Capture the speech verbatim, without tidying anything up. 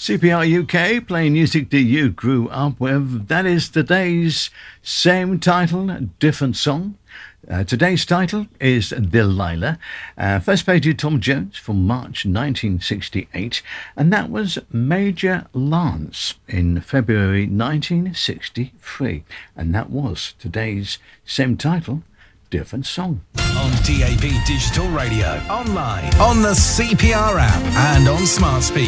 C P R U K, playing music that you grew up with. That is today's same title, different song. Uh, today's title is Delilah. Uh, first played to Tom Jones from March nineteen sixty-eight, and that was Major Lance in February nineteen sixty-three. And that was today's same title, different song. On D A B Digital Radio, online, on the C P R app, and on smart speakers.